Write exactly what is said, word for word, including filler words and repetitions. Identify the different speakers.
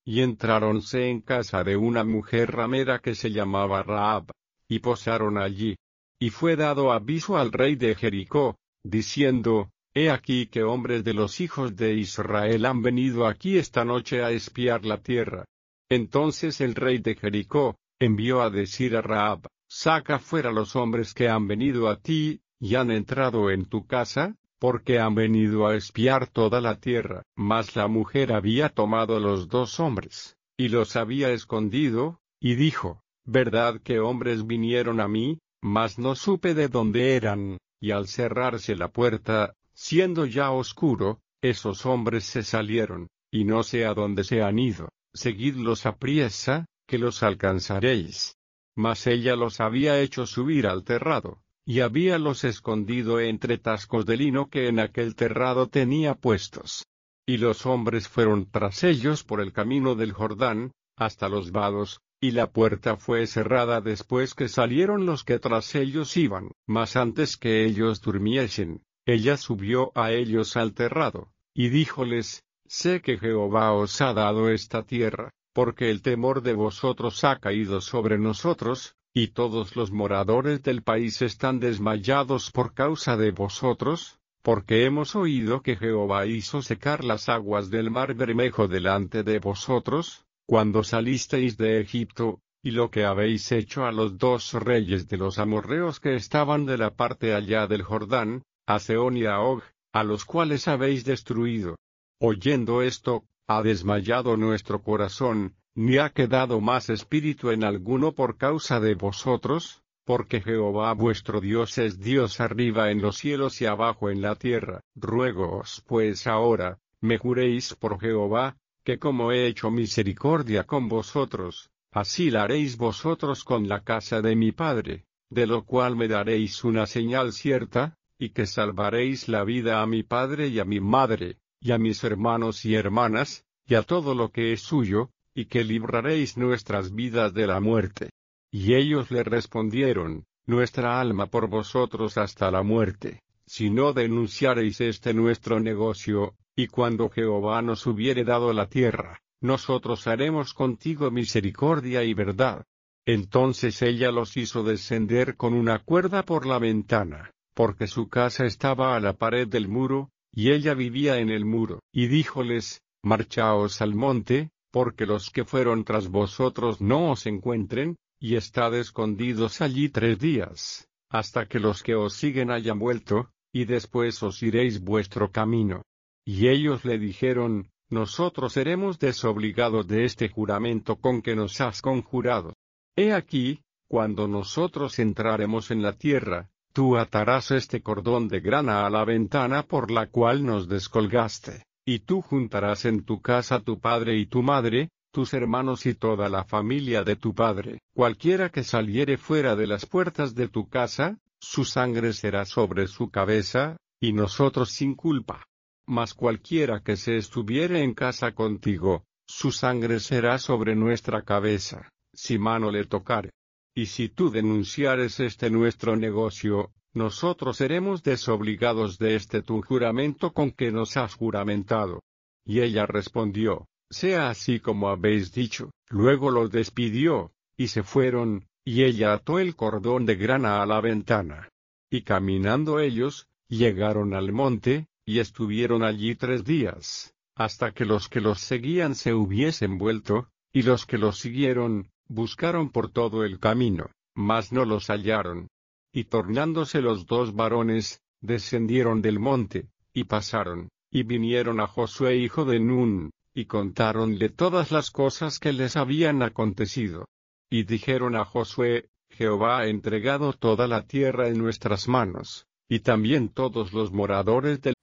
Speaker 1: y entráronse en casa de una mujer ramera que se llamaba Rahab, y posaron allí. Y fue dado aviso al rey de Jericó, diciendo, He aquí que hombres de los hijos de Israel han venido aquí esta noche a espiar la tierra. Entonces el rey de Jericó envió a decir a Rahab, Saca fuera los hombres que han venido a ti, y han entrado en tu casa, porque han venido a espiar toda la tierra. Mas la mujer había tomado los dos hombres, y los había escondido, y dijo, Verdad que hombres vinieron a mí, mas no supe de dónde eran, y al cerrarse la puerta, siendo ya oscuro, esos hombres se salieron, y no sé a dónde se han ido. Seguidlos apriesa, que los alcanzaréis. Mas ella los había hecho subir al terrado, y habíalos escondido entre tascos de lino que en aquel terrado tenía puestos. Y los hombres fueron tras ellos por el camino del Jordán, hasta los vados, y la puerta fue cerrada después que salieron los que tras ellos iban. Mas antes que ellos durmiesen, ella subió a ellos al terrado, y díjoles, Sé que Jehová os ha dado esta tierra, porque el temor de vosotros ha caído sobre nosotros, y todos los moradores del país están desmayados por causa de vosotros, porque hemos oído que Jehová hizo secar las aguas del mar Bermejo delante de vosotros, cuando salisteis de Egipto, y lo que habéis hecho a los dos reyes de los amorreos que estaban de la parte allá del Jordán, a Sehón y a Og, a los cuales habéis destruido. Oyendo esto, ha desmayado nuestro corazón, ni ha quedado más espíritu en alguno por causa de vosotros, porque Jehová vuestro Dios es Dios arriba en los cielos y abajo en la tierra. Ruégoos pues ahora, me juréis por Jehová, que como he hecho misericordia con vosotros, así la haréis vosotros con la casa de mi padre, de lo cual me daréis una señal cierta, y que salvaréis la vida a mi padre y a mi madre, y a mis hermanos y hermanas, y a todo lo que es suyo, y que libraréis nuestras vidas de la muerte. Y ellos le respondieron, Nuestra alma por vosotros hasta la muerte, si no denunciareis este nuestro negocio, y cuando Jehová nos hubiere dado la tierra, nosotros haremos contigo misericordia y verdad. Entonces ella los hizo descender con una cuerda por la ventana, porque su casa estaba a la pared del muro, y ella vivía en el muro. Y díjoles, Marchaos al monte, porque los que fueron tras vosotros no os encuentren, y estad escondidos allí tres días, hasta que los que os siguen hayan vuelto, y después os iréis vuestro camino. Y ellos le dijeron, Nosotros seremos desobligados de este juramento con que nos has conjurado. He aquí, cuando nosotros entraremos en la tierra, tú atarás este cordón de grana a la ventana por la cual nos descolgaste, y tú juntarás en tu casa tu padre y tu madre, tus hermanos y toda la familia de tu padre. Cualquiera que saliere fuera de las puertas de tu casa, su sangre será sobre su cabeza, y nosotros sin culpa. Mas cualquiera que se estuviere en casa contigo, su sangre será sobre nuestra cabeza, si mano le tocare. Y si tú denunciares este nuestro negocio, nosotros seremos desobligados de este tu juramento con que nos has juramentado. Y ella respondió, Sea así como habéis dicho. Luego los despidió, y se fueron, y ella ató el cordón de grana a la ventana. Y caminando ellos, llegaron al monte, y estuvieron allí tres días, hasta que los que los seguían se hubiesen vuelto, y los que los siguieron, buscaron por todo el camino, mas no los hallaron. Y tornándose los dos varones, descendieron del monte, y pasaron, y vinieron a Josué hijo de Nun, y contáronle todas las cosas que les habían acontecido. Y dijeron a Josué, Jehová ha entregado toda la tierra en nuestras manos, y también todos los moradores del